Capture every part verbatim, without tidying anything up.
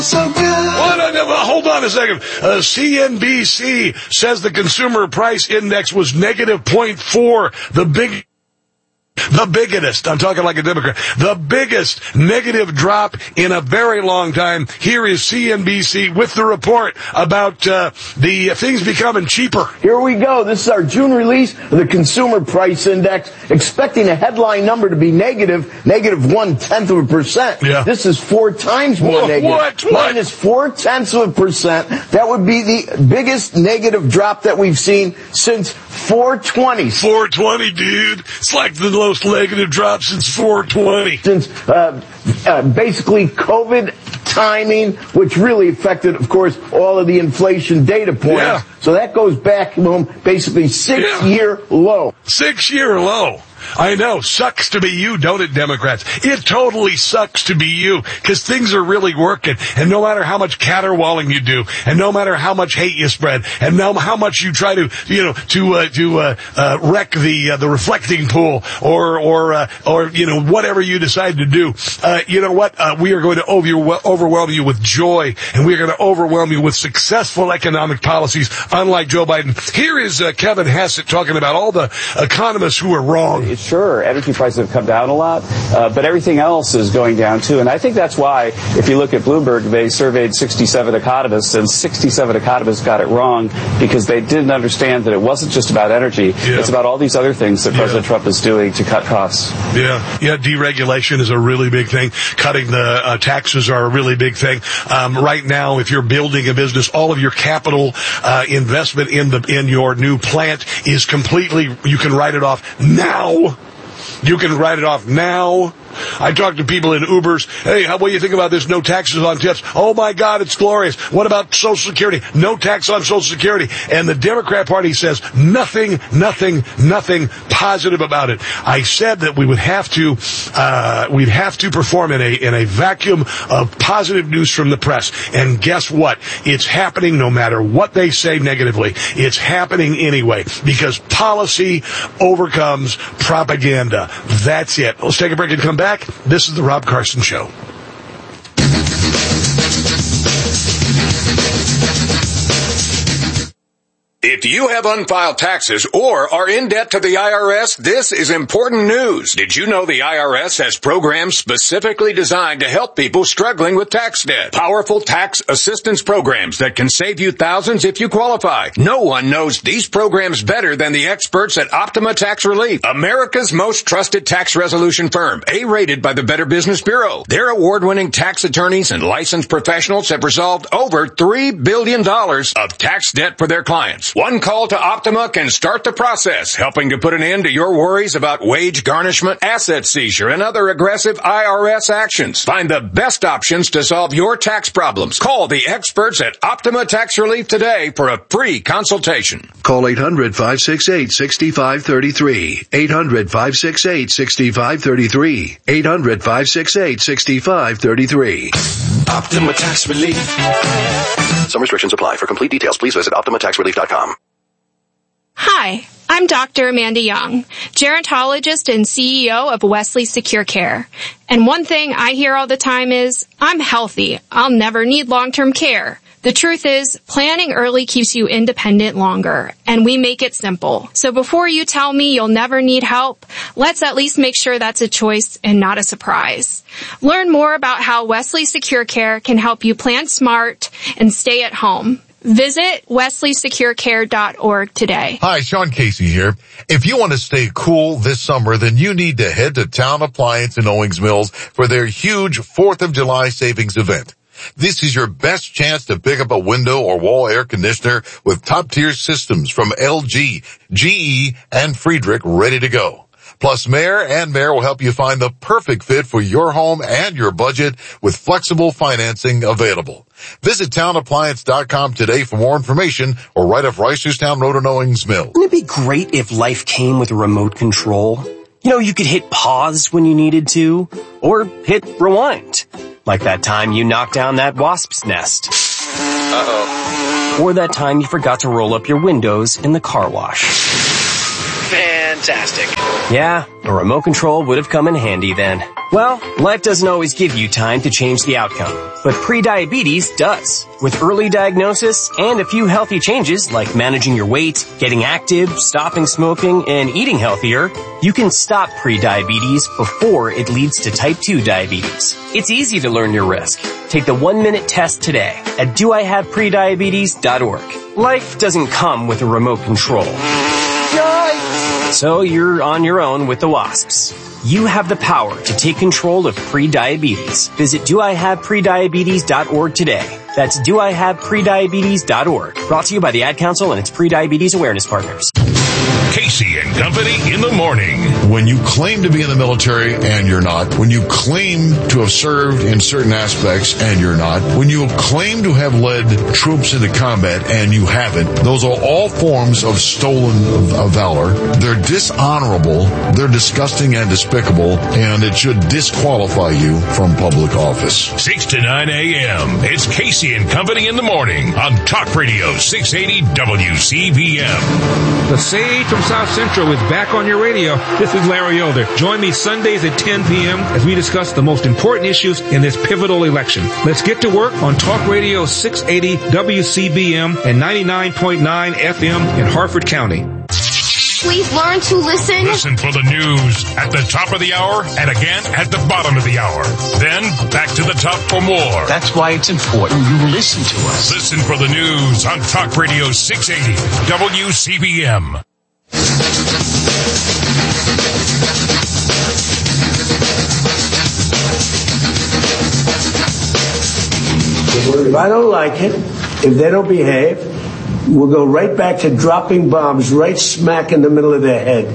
So good. What a, hold on a second. Uh, C N B C says the consumer price index was negative zero point four. The big... The biggest, I'm talking like a Democrat, the biggest negative drop in a very long time. Here is C N B C with the report about uh, the things becoming cheaper. Here we go. This is our June release of the Consumer Price Index, expecting a headline number to be negative, negative one-tenth of a percent. Yeah. This is four times more Whoa, negative. What? What? Minus four-tenths of a percent. That would be the biggest negative drop that we've seen since four twenty. four twenty, dude. It's like the most negative drop since four twenty. Since uh, uh, basically COVID timing, which really affected, of course, all of the inflation data points. Yeah. So that goes back, boom, basically six-year Yeah. low. Six-year low. I know. Sucks to be you, don't it, Democrats? It totally sucks to be you, because things are really working. And no matter how much caterwauling you do, and no matter how much hate you spread, and no how much you try to, you know, to uh, to uh, uh, wreck the uh, the reflecting pool, or or uh, or you know whatever you decide to do, uh, you know what? Uh, we are going to over- overwhelm you with joy, and we are going to overwhelm you with successful economic policies, unlike Joe Biden. Here is uh, Kevin Hassett talking about all the economists who are wrong. Sure, energy prices have come down a lot, uh, but everything else is going down too. And I think that's why, if you look at Bloomberg, they surveyed sixty-seven economists, and sixty-seven economists got it wrong because they didn't understand that it wasn't just about energy. Yeah. It's about all these other things that President yeah. Trump is doing to cut costs. Yeah, yeah. Deregulation is a really big thing. Cutting the uh, taxes are a really big thing. Um, right now, if you're building a business, all of your capital uh, investment in the in your new plant is completely. You can write it off now. You can write it off now. I talk to people in Ubers. Hey, how, what do you think about this? No taxes on tips. Oh, my God, it's glorious. What about Social Security? No tax on Social Security. And the Democrat Party says nothing, nothing, nothing positive about it. I said that we would have to, uh, we'd have to perform in a, in a vacuum of positive news from the press. And guess what? It's happening no matter what they say negatively. It's happening anyway, because policy overcomes propaganda. That's it. Let's take a break and come back. Back. This is the Rob Carson Show. If you have unfiled taxes or are in debt to the I R S, this is important news. Did you know the I R S has programs specifically designed to help people struggling with tax debt? Powerful tax assistance programs that can save you thousands if you qualify. No one knows these programs better than the experts at Optima Tax Relief, America's most trusted tax resolution firm, A-rated by the Better Business Bureau. Their award-winning tax attorneys and licensed professionals have resolved over three billion dollars of tax debt for their clients. One call to Optima can start the process, helping to put an end to your worries about wage garnishment, asset seizure, and other aggressive I R S actions. Find the best options to solve your tax problems. Call the experts at Optima Tax Relief today for a free consultation. Call eight hundred, five six eight, six five three three. eight hundred, five six eight, six five three three. eight hundred, five six eight, six five three three. Optima Tax Relief. Some restrictions apply. For complete details, please visit optima tax relief dot com. Hi, I'm Doctor Amanda Young, gerontologist and C E O of Wesley Secure Care. And one thing I hear all the time is, I'm healthy. I'll never need long-term care. The truth is, planning early keeps you independent longer, and we make it simple. So before you tell me you'll never need help, let's at least make sure that's a choice and not a surprise. Learn more about how Wesley Secure Care can help you plan smart and stay at home. Visit wesley secure care dot org today. Hi, Sean Casey here. If you want to stay cool this summer, then you need to head to Town Appliance in Owings Mills for their huge fourth of July savings event. This is your best chance to pick up a window or wall air conditioner with top-tier systems from L G, G E, and Friedrich ready to go. Plus, Mayor and Mayor will help you find the perfect fit for your home and your budget with flexible financing available. Visit town appliance dot com today for more information or right off Reisterstown Road in Owings Mills. Wouldn't it be great if life came with a remote control? You know, you could hit pause when you needed to, or hit rewind. Like that time you knocked down that wasp's nest. Uh-oh. Or that time you forgot to roll up your windows in the car wash. Man. fantastic. Yeah, a remote control would have come in handy then. Well, life doesn't always give you time to change the outcome, but prediabetes does. With early diagnosis and a few healthy changes like managing your weight, getting active, stopping smoking, and eating healthier, you can stop prediabetes before it leads to type two diabetes. It's easy to learn your risk. Take the one-minute test today at do I have prediabetes dot org. Life doesn't come with a remote control. So you're on your own with the wasps. You have the power to take control of prediabetes. Visit do I have prediabetes dot org today. That's do I have prediabetes dot org. Brought to you by the Ad Council and its Prediabetes Awareness Partners. Casey and Company in the morning. When you claim to be in the military and you're not, when you claim to have served in certain aspects and you're not, when you claim to have led troops into combat and you haven't, those are all forms of stolen of valor. They're dishonorable, they're disgusting and despicable, and it should disqualify you from public office. six to nine a.m. It's Casey and Company in the morning on Talk Radio six eighty W C V M. The Sage from South Central is back on your radio. This is Larry Elder. Join me Sundays at ten p.m. as we discuss the most important issues in this pivotal election. Let's get to work on Talk Radio six eighty W C B M and ninety-nine point nine F M in Harford County. Please learn to listen. Listen for the news at the top of the hour and again at the bottom of the hour. Then back to the top for more. That's why it's important you listen to us. Listen for the news on Talk Radio six eighty W C B M. If I don't like it, if they don't behave, we'll go right back to dropping bombs right smack in the middle of their head.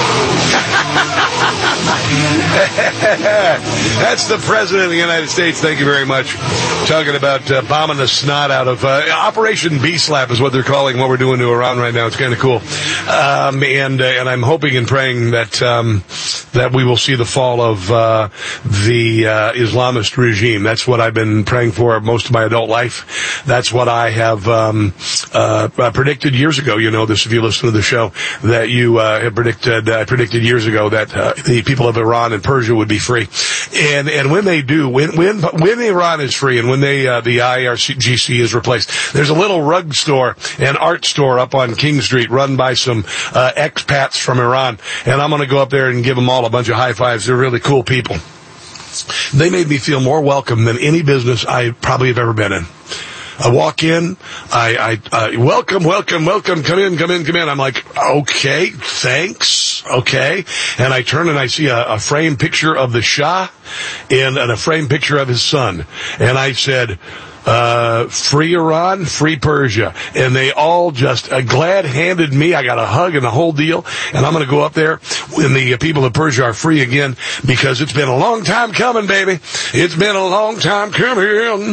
That's the President of the United States. Thank you very much. Talking about uh, bombing the snot out of uh, Operation B-Slap is what they're calling what we're doing to Iran right now. It's kind of cool. Um, and uh, and I'm hoping and praying that um, that we will see the fall of uh, the uh, Islamist regime. That's what I've been praying for most of my adult life. That's what I have um, uh, predicted years ago. You know this if you listen to the show, that you uh, have predicted, uh, predicted years ago that uh, the people of Iran and Persia would be free. And and when they do, when when when Iran is free and when they uh, the I R G C is replaced, there's a little rug store and art store up on King Street run by some uh, expats from Iran, and I'm going to go up there and give them all a bunch of high fives. They're really cool people. They made me feel more welcome than any business I probably have ever been in. I walk in, I, I, uh, welcome, welcome, welcome, come in, come in, come in. I'm like, okay, thanks, okay. And I turn and I see a, a framed picture of the Shah and, and a framed picture of his son. And I said, uh, free Iran, free Persia. And they all just uh, glad-handed me. I got a hug and the whole deal. And I'm going to go up there when the uh, people of Persia are free again, because it's been a long time coming, baby. It's been a long time coming.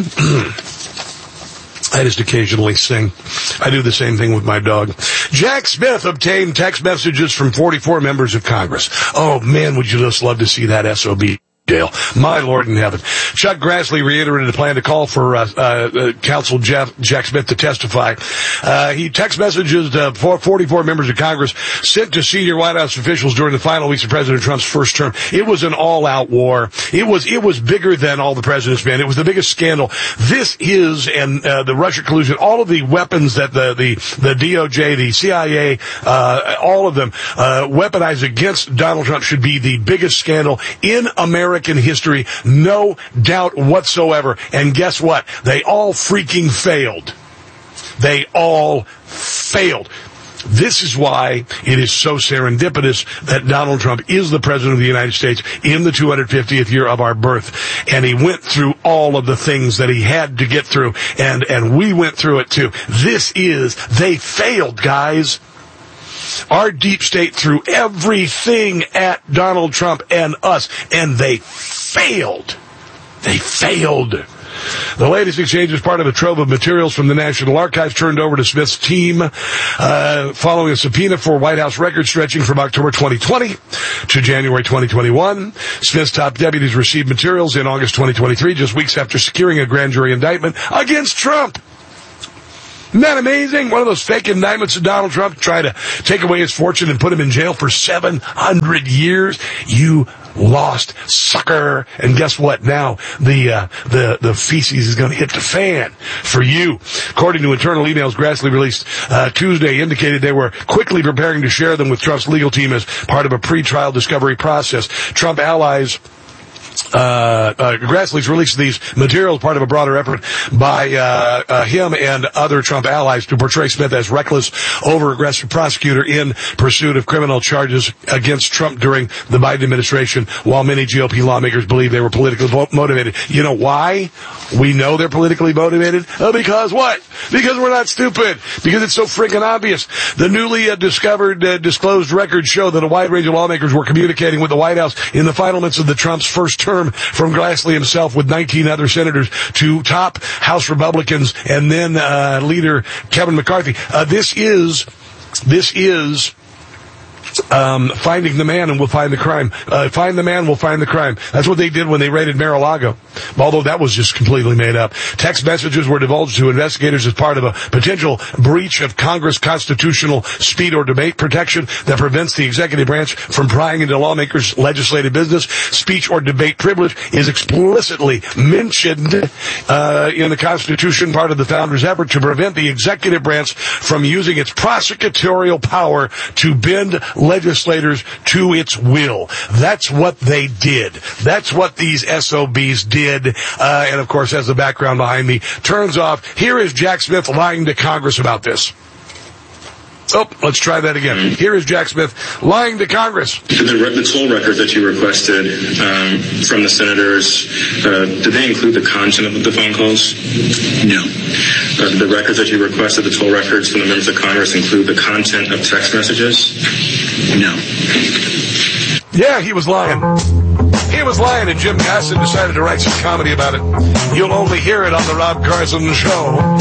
I just occasionally sing. I do the same thing with my dog. Jack Smith obtained text messages from forty-four members of Congress. Oh, man, would you just love to see that S O B jail. My Lord in heaven. Chuck Grassley reiterated a plan to call for uh, uh, Counsel Jeff, Jack Smith to testify. Uh, he text messages uh, for forty-four members of Congress sent to senior White House officials during the final weeks of President Trump's first term. It was an all-out war. It was it was bigger than all the president's men. It was the biggest scandal. This is, and uh, the Russia collusion, all of the weapons that the the, the D O J, the C I A, uh, all of them uh, weaponized against Donald Trump should be the biggest scandal in America. In history, no doubt whatsoever. And guess what? They all freaking failed. They all failed. This is why it is so serendipitous that Donald Trump is the President of the United States in the two hundred fiftieth year of our birth. And he went through all of the things that he had to get through. And, and we went through it too. This is, they failed, guys. Our deep state threw everything at Donald Trump and us, and they failed. They failed. The latest exchange is part of a trove of materials from the National Archives turned over to Smith's team uh, following a subpoena for White House records stretching from October twenty twenty to January twenty twenty-one. Smith's top deputies received materials in August twenty twenty-three, just weeks after securing a grand jury indictment against Trump. Isn't that amazing? One of those fake indictments of Donald Trump to try to take away his fortune and put him in jail for seven hundred years. You lost, sucker. And guess what? Now the uh, the the feces is going to hit the fan for you. According to internal emails Grassley released uh, Tuesday, indicated they were quickly preparing to share them with Trump's legal team as part of a pre-trial discovery process. Trump allies Uh, uh, Grassley's released these materials, part of a broader effort by uh, uh, him and other Trump allies to portray Smith as reckless, over-aggressive prosecutor in pursuit of criminal charges against Trump during the Biden administration, while many G O P lawmakers believe they were politically motivated. You know why we know they're politically motivated? Uh, because what? Because we're not stupid. Because it's so freaking obvious. The newly uh, discovered, uh, disclosed records show that a wide range of lawmakers were communicating with the White House in the final months of the Trump's first term, from Grassley himself with nineteen other senators to top House Republicans and then uh, leader Kevin McCarthy. Uh, this is, this is, um, finding the man and we'll find the crime. Uh, find the man, we'll find the crime. That's what they did when they raided Mar-a-Lago. Although that was just completely made up. Text messages were divulged to investigators as part of a potential breach of Congress constitutional speed or debate protection that prevents the executive branch from prying into lawmakers' legislative business. Speech or debate privilege is explicitly mentioned uh, in the Constitution, part of the founders' effort to prevent the executive branch from using its prosecutorial power to bend legislators to its will. That's what they did. That's what these S O Bs did. Uh, and of course, as the background behind me turns off, here is Jack Smith lying to Congress about this. Oh, let's try that again. Here is Jack Smith lying to Congress. The, the toll records that you requested um, from the senators, uh, did they include the content of the phone calls? No. Uh, the records that you requested, the toll records from the members of Congress, include the content of text messages? No. Yeah, he was lying. He was lying, and Jim Gasson decided to write some comedy about it. You'll only hear it on the Rob Carson Show.